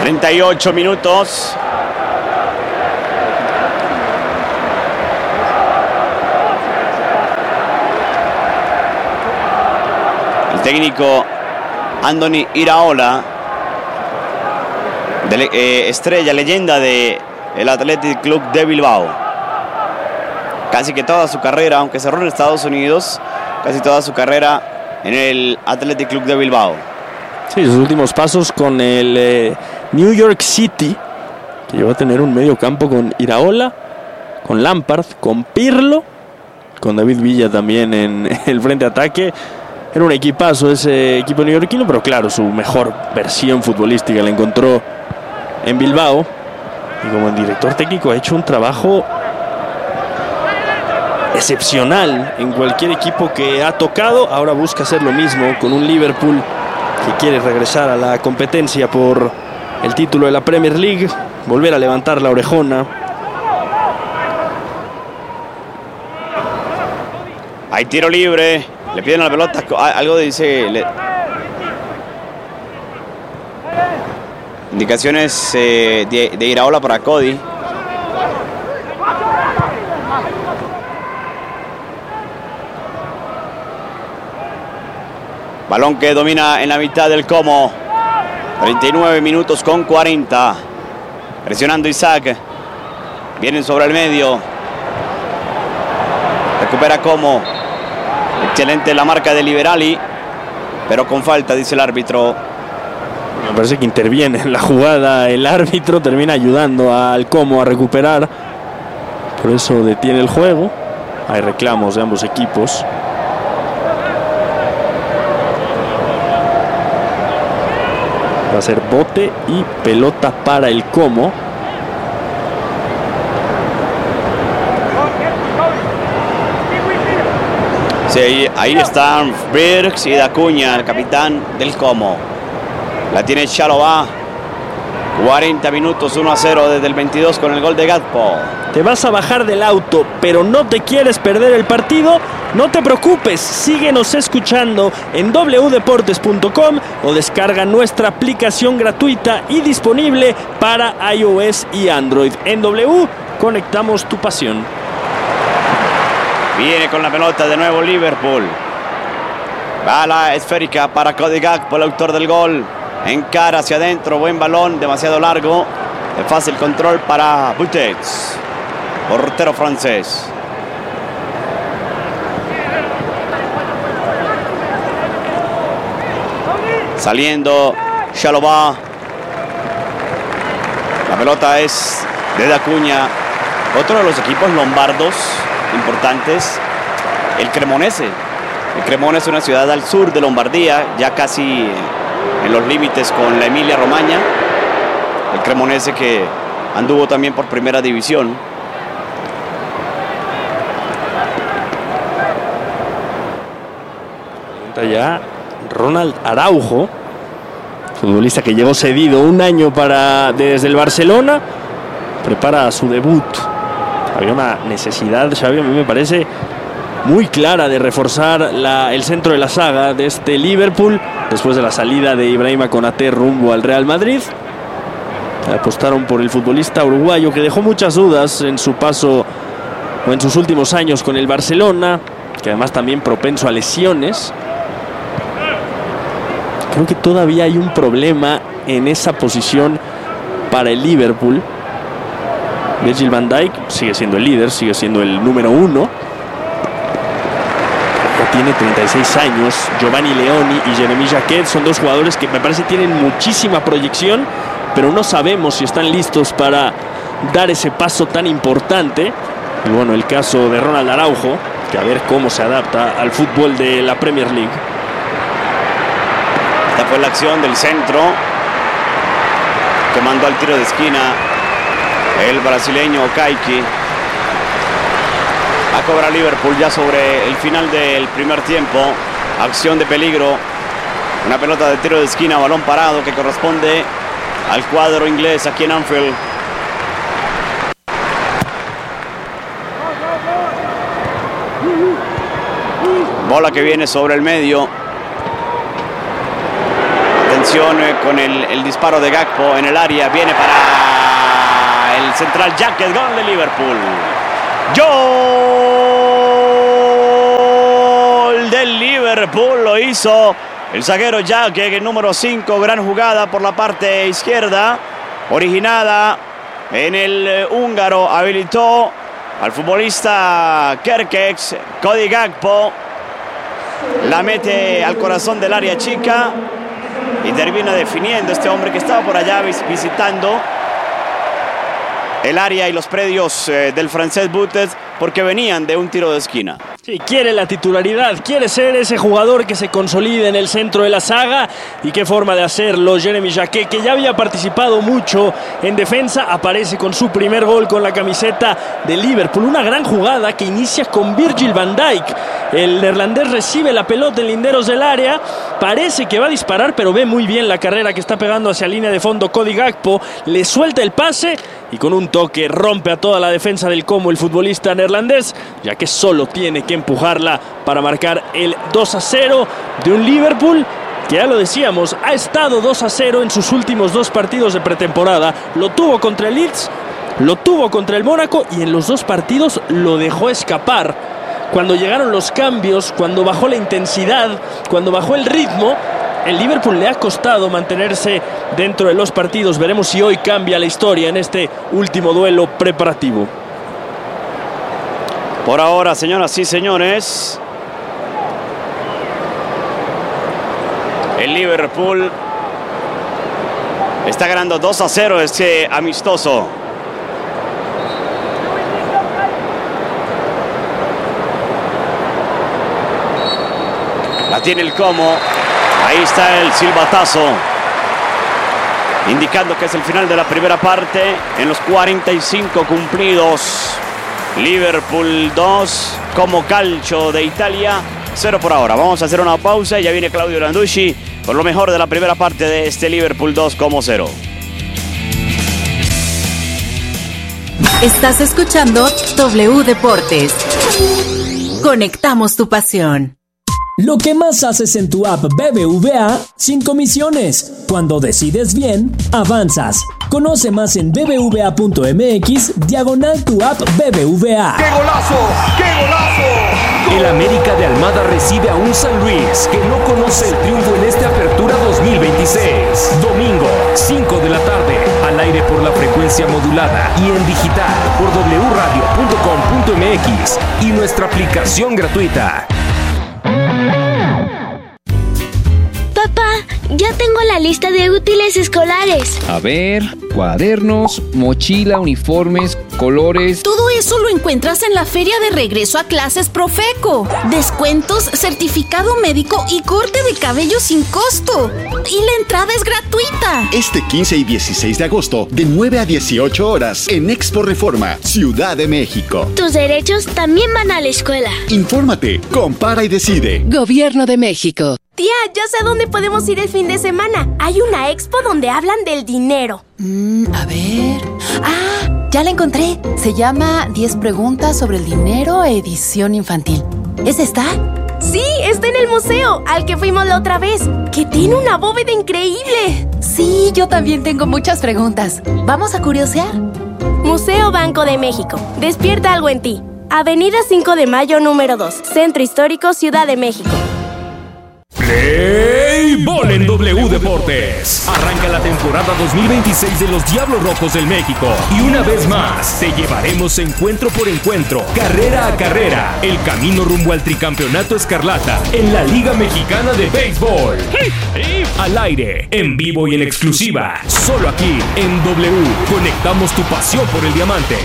38 minutos. El técnico Andoni Iraola, estrella, leyenda del Athletic Club de Bilbao. Casi que toda su carrera, aunque cerró en Estados Unidos, casi toda su carrera en el Athletic Club de Bilbao. Sí, sus últimos pasos con el New York City, que llegó a tener un medio campo con Iraola, con Lampard, con Pirlo, con David Villa también en el frente ataque. Era un equipazo ese equipo neoyorquino, pero claro, su mejor versión futbolística la encontró en Bilbao. Y como director técnico ha hecho un trabajo excepcional en cualquier equipo que ha tocado. Ahora busca hacer lo mismo con un Liverpool que quiere regresar a la competencia por el título de la Premier League, volver a levantar la orejona. Hay tiro libre, le piden la pelota, algo dice... Indicaciones de Iraola para Cody. Balón que domina en la mitad del Como. 39 minutos con 40. Presionando Isaac. Vienen sobre el medio. Recupera Como. Excelente la marca de Liberali. Pero con falta, dice el árbitro. Me parece que interviene en la jugada el árbitro. Termina ayudando al Como a recuperar. Por eso detiene el juego. Hay reclamos de ambos equipos. Va a ser bote y pelota para el Como. Sí, ahí están Birks y Dacuña, el capitán del Como. La tiene Chalobah. 40 minutos, 1-0 desde el 22 con el gol de Gakpo. Te vas a bajar del auto, pero no te quieres perder el partido. No te preocupes, síguenos escuchando en wdeportes.com o descarga nuestra aplicación gratuita y disponible para iOS y Android. En W, conectamos tu pasión. Viene con la pelota de nuevo Liverpool. Bala esférica para Cody Gakpo, el autor del gol. Encara hacia adentro, buen balón, demasiado largo. De fácil control para Busquets, portero francés. Saliendo Chalobah. La pelota es de Dacuña. Otro de los equipos lombardos importantes, el Cremonese. El Cremonese es una ciudad al sur de Lombardía, ya casi en los límites con la Emilia-Romagna. El Cremonese que anduvo también por primera división. Ya Ronald Araujo, futbolista que llegó cedido un año desde el Barcelona, prepara su debut. Había una necesidad, Xavi, a mí me parece muy clara de reforzar el centro de la saga de este Liverpool después de la salida de Ibrahima Konaté rumbo al Real Madrid. Apostaron por el futbolista uruguayo que dejó muchas dudas en su paso o en sus últimos años con el Barcelona, que además también propenso a lesiones. Creo que todavía hay un problema en esa posición para el Liverpool. Virgil van Dijk sigue siendo el líder, sigue siendo el número 1. Ya tiene 36 años. Giovanni Leoni y Jeremy Jacquet son dos jugadores que me parece tienen muchísima proyección, pero no sabemos si están listos para dar ese paso tan importante. Y bueno, el caso de Ronald Araujo, que a ver cómo se adapta al fútbol de la Premier League. Esta fue la acción del centro que mandó al tiro de esquina el brasileño Okaiki. Va a cobrar Liverpool ya sobre el final del primer tiempo. Acción de peligro. Una pelota de tiro de esquina, balón parado que corresponde al cuadro inglés aquí en Anfield. Bola que viene sobre el medio. Atención con el disparo de Gakpo en el área. Viene para el central Jacket. Gol de Liverpool. Gol del Liverpool. Lo hizo el zaguero Jacket, el número 5. Gran jugada por la parte izquierda. Originada en el húngaro. Habilitó al futbolista Kerkex. Cody Gakpo la mete al corazón del área chica y termina definiendo este hombre que estaba por allá visitando el área y los predios del francés Boutet, porque venían de un tiro de esquina. Sí, quiere la titularidad, quiere ser ese jugador que se consolide en el centro de la saga. Y qué forma de hacerlo. Jeremy Jacquet, que ya había participado mucho en defensa, aparece con su primer gol con la camiseta de Liverpool. Una gran jugada que inicia con Virgil van Dijk. El neerlandés recibe la pelota en linderos del área, parece que va a disparar, pero ve muy bien la carrera que está pegando hacia línea de fondo Cody Gakpo. Le suelta el pase y con un toque rompe a toda la defensa del Como el futbolista neerlandés, ya que solo tiene que empujarla para marcar el 2-0 de un Liverpool que, ya lo decíamos, ha estado 2-0 en sus últimos 2 partidos de pretemporada. Lo tuvo contra el Leeds, lo tuvo contra el Mónaco y en los 2 partidos lo dejó escapar. Cuando llegaron los cambios, cuando bajó la intensidad, cuando bajó el ritmo, el Liverpool le ha costado mantenerse dentro de los partidos. Veremos si hoy cambia la historia en este último duelo preparativo. Por ahora, señoras y señores, el Liverpool está ganando 2-0 este amistoso. La tiene el Como. Ahí está el silbatazo, indicando que es el final de la primera parte. En los 45 cumplidos, Liverpool 2, Como Calcio de Italia 0 por ahora. Vamos a hacer una pausa y ya viene Claudio Landucci con lo mejor de la primera parte de este Liverpool 2, Como 0. Estás escuchando W Deportes. Conectamos tu pasión. Lo que más haces en tu app BBVA sin comisiones. Cuando decides bien, avanzas. Conoce más en bbva.mx/tu app BBVA. ¡Qué golazo! ¡Qué golazo! El América de Almada recibe a un San Luis que no conoce el triunfo en esta apertura 2026. Domingo, 5 de la tarde, al aire por la frecuencia modulada y en digital por wradio.com.mx y nuestra aplicación gratuita. Papá, ya tengo la lista de útiles escolares. A ver, cuadernos, mochila, uniformes, colores. Todo eso lo encuentras en la feria de regreso a clases Profeco. Descuentos, certificado médico y corte de cabello sin costo. Y la entrada es gratuita. Este 15 y 16 de agosto, de 9 a 18 horas, en Expo Reforma, Ciudad de México. Tus derechos también van a la escuela. Infórmate, compara y decide. Gobierno de México. Tía, ya sé a dónde podemos ir el fin de semana. Hay una expo donde hablan del dinero. A ver... ¡Ah! Ya la encontré. Se llama 10 preguntas sobre el dinero, edición infantil. ¿Es esta? Sí, está en el museo, al que fuimos la otra vez, que tiene una bóveda increíble. Sí, yo también tengo muchas preguntas. ¿Vamos a curiosear? Museo Banco de México. Despierta algo en ti. Avenida 5 de Mayo, número 2. Centro Histórico, Ciudad de México. Play Ball en W Deportes. Arranca la temporada 2026 de los Diablos Rojos del México. Y una vez más, te llevaremos encuentro por encuentro, carrera a carrera, el camino rumbo al tricampeonato escarlata en la Liga Mexicana de Béisbol. Al aire, en vivo y en exclusiva, solo aquí en W. Conectamos tu pasión por el diamante.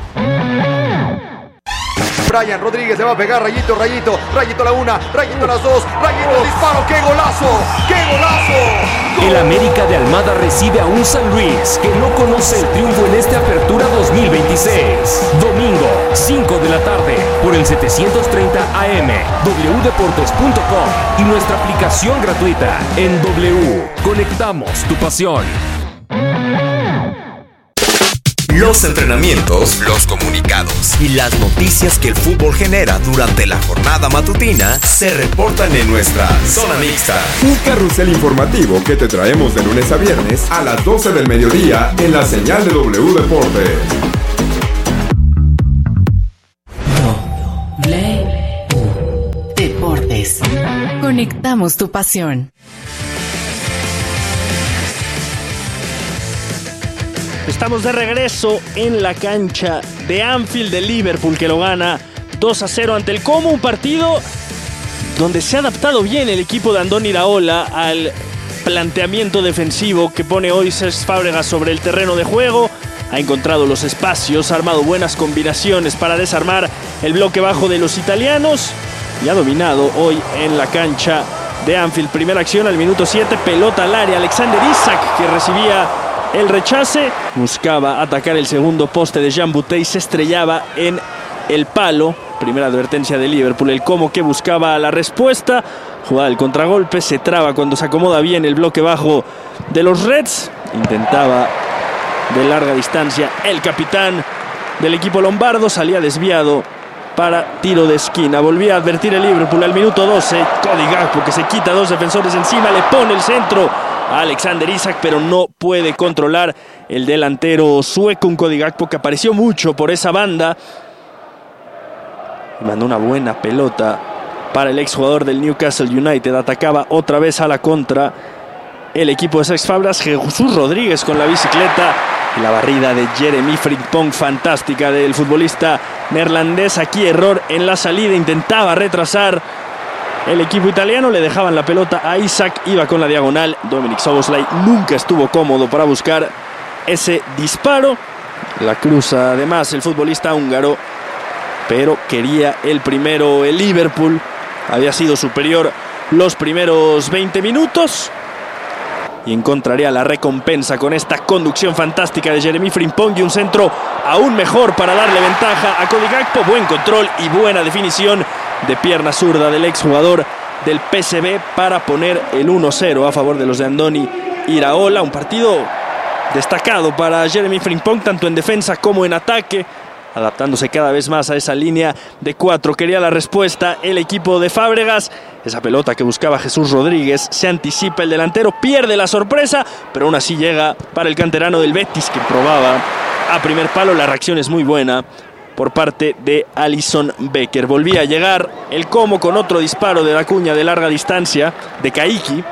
Brian Rodríguez le va a pegar, rayito, rayito, rayito la una, rayito las dos, rayito el disparo, ¡qué golazo! ¡Qué golazo! ¡Gol! El América de Almada recibe a un San Luis que no conoce el triunfo en esta apertura 2026. Domingo, 5 de la tarde, por el 730 AM, wdeportes.com y nuestra aplicación gratuita en W. Conectamos tu pasión. los entrenamientos, los comunicados y las noticias que el fútbol genera durante la jornada matutina se reportan en nuestra Zona Mixta. Un carrusel informativo que te traemos de lunes a viernes a las 12 del mediodía en la señal de W Deportes. W Deportes. Conectamos tu pasión. Estamos de regreso en la cancha de Anfield de Liverpool, que lo gana 2-0 ante el Como, un partido donde se ha adaptado bien el equipo de Andoni Iraola al planteamiento defensivo que pone hoy Cesc Fábregas sobre el terreno de juego. Ha encontrado los espacios, ha armado buenas combinaciones para desarmar el bloque bajo de los italianos y ha dominado hoy en la cancha de Anfield. Primera acción al minuto 7, pelota al área, Alexander Isak, que recibía el rechace, buscaba atacar el segundo poste de Jean Boutet y se estrellaba en el palo. Primera advertencia de Liverpool, el Como que buscaba la respuesta, jugada el contragolpe, se traba cuando se acomoda bien el bloque bajo de los Reds, intentaba de larga distancia el capitán del equipo lombardo, salía desviado para tiro de esquina. Volvía a advertir el Liverpool al minuto 12, Cody Gakpo, que se quita dos defensores encima, le pone el centro a Alexander Isak, pero no puede controlar el delantero sueco, un Cody Gakpo que apareció mucho por esa banda y mandó una buena pelota para el exjugador del Newcastle United. Atacaba otra vez a la contra el equipo de Cesc Fábregas, Jesús Rodríguez con la bicicleta y la barrida de Jeremy Frimpong fantástica del futbolista neerlandés. Aquí error en la salida, intentaba retrasar el equipo italiano, le dejaban la pelota a Isak, iba con la diagonal. Dominik Szoboszlai nunca estuvo cómodo para buscar ese disparo. La cruza además el futbolista húngaro, pero quería el primero el Liverpool. Había sido superior los primeros 20 minutos y encontraría la recompensa con esta conducción fantástica de Jeremy Frimpong y un centro aún mejor para darle ventaja a Cody Gakpo. Buen control y buena definición de pierna zurda del exjugador del PSV para poner el 1-0 a favor de los de Andoni Iraola. Un partido destacado para Jeremy Frimpong, tanto en defensa como en ataque, adaptándose cada vez más a esa línea de 4. Quería la respuesta el equipo de Fábregas. Esa pelota que buscaba Jesús Rodríguez, se anticipa el delantero, pierde la sorpresa, pero aún así llega para el canterano del Betis, que probaba a primer palo. La reacción es muy buena por parte de Alisson Becker. Volvía a llegar el Como con otro disparo de la cuña de larga distancia de Kaique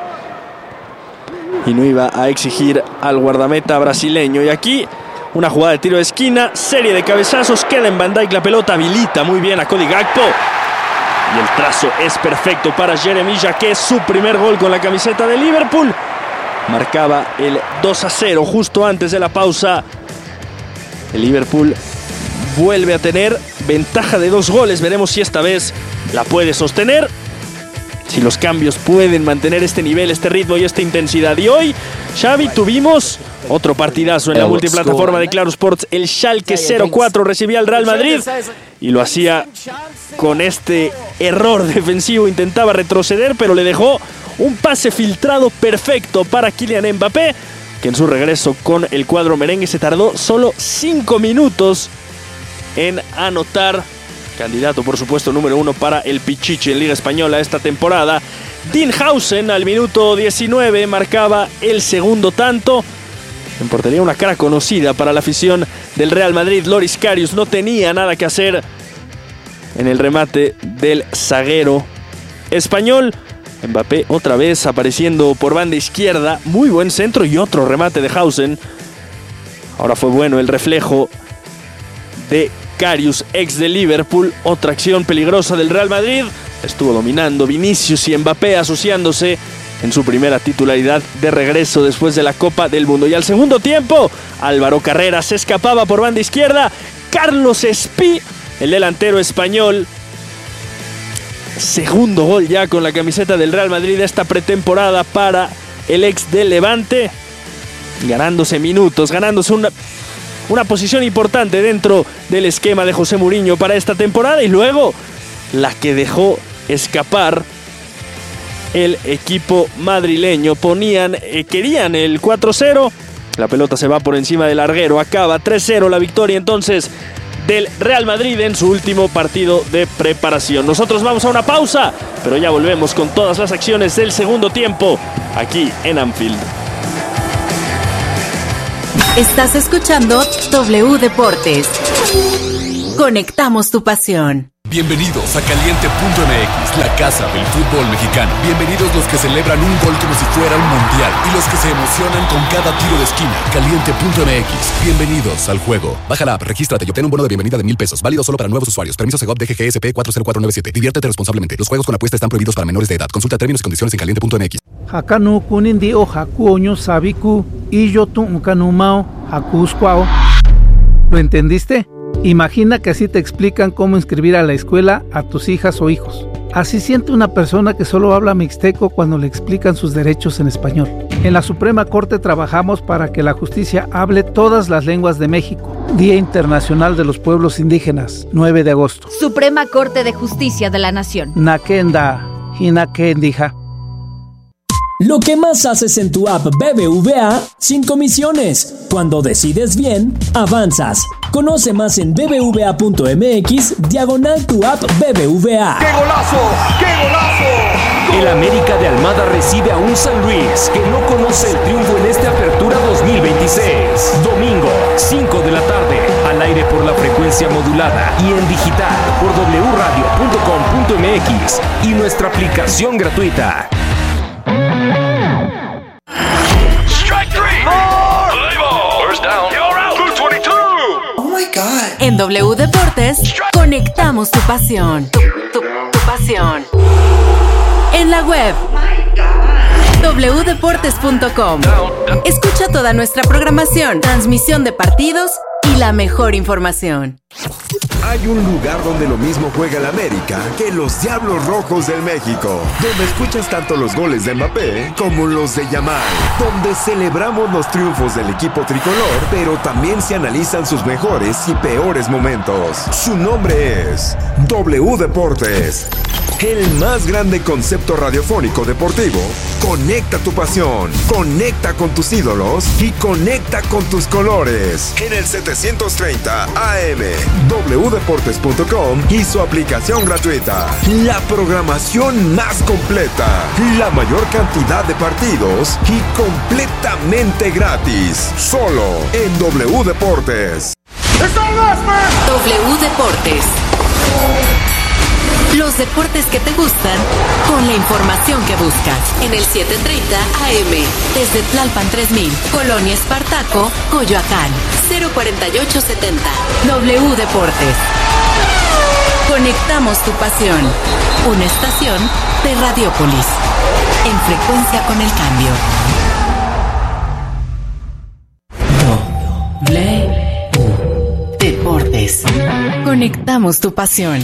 y no iba a exigir al guardameta brasileño. Y aquí una jugada de tiro de esquina, serie de cabezazos, queda en Van Dijk la pelota, habilita muy bien a Cody Gakpo y el trazo es perfecto para Jeremy Jacquet, su primer gol con la camiseta de Liverpool. Marcaba el 2-0 justo antes de la pausa. El Liverpool vuelve a tener ventaja de 2 goles. Veremos si esta vez la puede sostener, si los cambios pueden mantener este nivel, este ritmo y esta intensidad. Y hoy, Xavi, tuvimos otro partidazo en la multiplataforma de Claro Sports. El Schalke 04 recibía al Real Madrid y lo hacía con este error defensivo. Intentaba retroceder, pero le dejó un pase filtrado perfecto para Kylian Mbappé, que en su regreso con el cuadro merengue se tardó solo 5 minutos en anotar. Candidato, por supuesto, número 1 para el Pichichi en Liga Española esta temporada. Dinhausen al minuto 19 marcaba el segundo tanto. En portería una cara conocida para la afición del Real Madrid. Loris Karius no tenía nada que hacer en el remate del zaguero español. Mbappé otra vez apareciendo por banda izquierda. Muy buen centro y otro remate de Hausen. Ahora fue bueno el reflejo de Karius, ex de Liverpool. Otra acción peligrosa del Real Madrid. Estuvo dominando Vinicius y Mbappé asociándose en su primera titularidad de regreso después de la Copa del Mundo. Y al segundo tiempo, Álvaro Carrera se escapaba por banda izquierda. Carlos Espí, el delantero español. Segundo gol ya con la camiseta del Real Madrid esta pretemporada para el ex del Levante. Ganándose minutos, ganándose una posición importante dentro del esquema de José Mourinho para esta temporada. Y luego la que dejó escapar el equipo madrileño. Querían el 4-0 La pelota se va por encima del larguero. Acaba 3-0 la victoria entonces del Real Madrid en su último partido de preparación. Nosotros vamos a una pausa, pero ya volvemos con todas las acciones del segundo tiempo aquí en Anfield. Estás escuchando W Deportes. Conectamos tu pasión. Bienvenidos a Caliente.mx, la casa del fútbol mexicano. Bienvenidos los que celebran un gol como si fuera un mundial y los que se emocionan con cada tiro de esquina. Caliente.mx, bienvenidos al juego. Baja la app, regístrate y obtén un bono de bienvenida de $1,000. Válido solo para nuevos usuarios. Permiso Segov DGGSP 40497. Diviértete responsablemente. Los juegos con apuesta están prohibidos para menores de edad. Consulta términos y condiciones en Caliente.mx. Hakanu kunindi o haku oño sabiku y yo tu ukanumao hakuskwao. ¿Lo entendiste? Imagina que así te explican cómo inscribir a la escuela a tus hijas o hijos. Así siente una persona que solo habla mixteco cuando le explican sus derechos en español. En la Suprema Corte trabajamos para que la justicia hable todas las lenguas de México. Día Internacional de los Pueblos Indígenas, 9 de agosto. Suprema Corte de Justicia de la Nación. Nakenda, Hinakendija. Lo que más haces en tu app BBVA sin comisiones. Cuando decides bien, avanzas. Conoce más en bbva.mx/tu app BBVA. ¡Qué golazo! ¡Qué golazo! El América de Almada recibe a un San Luis que no conoce el triunfo en esta apertura 2026. Domingo, 5 de la tarde, al aire por la frecuencia modulada y en digital por wradio.com.mx y nuestra aplicación gratuita. Strike three. First down. You're out. 222. Oh my God. En W Deportes, conectamos tu pasión. Tu pasión. En la web. wdeportes.com. Escucha toda nuestra programación, transmisión de partidos y la mejor información. Hay un lugar donde lo mismo juega el América que los Diablos Rojos del México, donde escuchas tanto los goles de Mbappé como los de Yamal, donde celebramos los triunfos del equipo tricolor, pero también se analizan sus mejores y peores momentos. Su nombre es W Deportes, el más grande concepto radiofónico deportivo. Conecta tu pasión, conecta con tus ídolos y conecta con tus colores. En el 730 AM, wdeportes.com y su aplicación gratuita. La programación más completa, la mayor cantidad de partidos y completamente gratis. Solo en W Deportes. W Deportes. Los deportes que te gustan con la información que buscas. En el 730 AM, desde Tlalpan 3000, Colonia Espartaco, Coyoacán, 04870. W Deportes. Conectamos tu pasión. Una estación de Radiópolis. En frecuencia con el cambio. W Deportes. Conectamos tu pasión.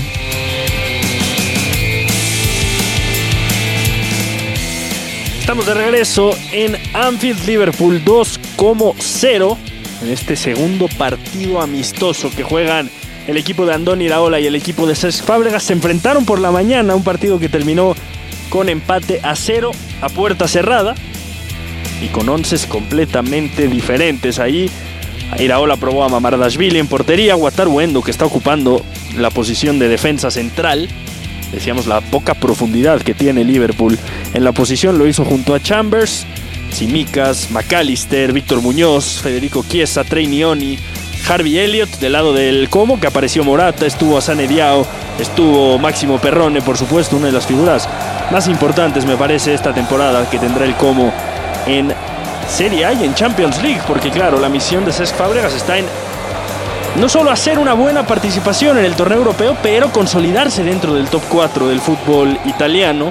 Estamos de regreso en Anfield. Liverpool 2-0 en este segundo partido amistoso que juegan el equipo de Andoni Iraola y el equipo de Cesc Fábregas. Se enfrentaron por la mañana, un partido que terminó con empate a 0 a puerta cerrada y con onces completamente diferentes. Ahí Iraola probó a Mamardashvili en portería, Wataru Endo, que está ocupando la posición de defensa central. Decíamos la poca profundidad que tiene Liverpool en la posición, lo hizo junto a Chambers, Tsimikas, McAllister, Víctor Muñoz, Federico Chiesa, Trey Nioni, Harvey Elliott. Del lado del Como, que apareció Morata, estuvo Asane Diao, estuvo Máximo Perrone, por supuesto, una de las figuras más importantes, me parece, esta temporada que tendrá el Como en Serie A y en Champions League, porque claro, la misión de Cesc Fábregas está en no solo hacer una buena participación en el torneo europeo, pero consolidarse dentro del top 4 del fútbol italiano.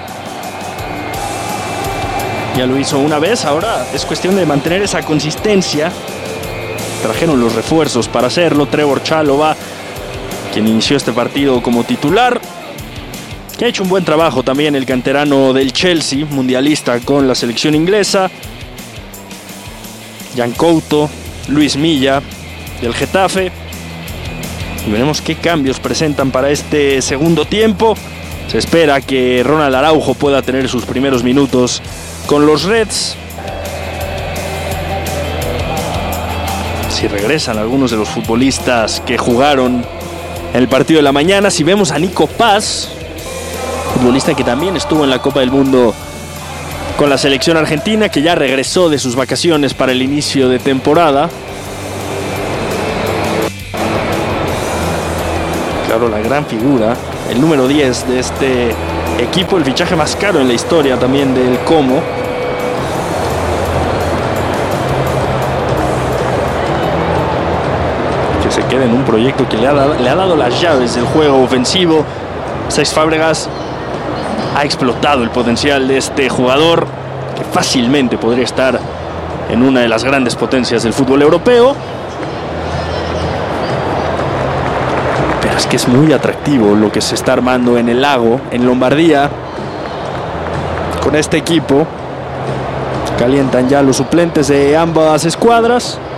Ya lo hizo una vez, ahora es cuestión de mantener esa consistencia. Trajeron los refuerzos para hacerlo. Trevor Chalobah, quien inició este partido como titular, que ha hecho un buen trabajo también el canterano del Chelsea, mundialista con la selección inglesa. Jan Couto, Luis Milla del Getafe. Y veremos qué cambios presentan para este segundo tiempo. Se espera que Ronald Araujo pueda tener sus primeros minutos con los Reds. si regresan algunos de los futbolistas que jugaron en el partido de la mañana. Si vemos a Nico Paz, futbolista que también estuvo en la Copa del Mundo con la selección argentina, que ya regresó de sus vacaciones para el inicio de temporada. Claro, la gran figura, el número 10 de este equipo, el fichaje más caro en la historia también del Como. Que se quede en un proyecto que le ha dado las llaves del juego ofensivo. Cesc Fábregas ha explotado el potencial de este jugador, que fácilmente podría estar en una de las grandes potencias del fútbol europeo. Pero es que es muy atractivo lo que se está armando en el Lago, en Lombardía, con este equipo. Se calientan ya los suplentes de ambas escuadras.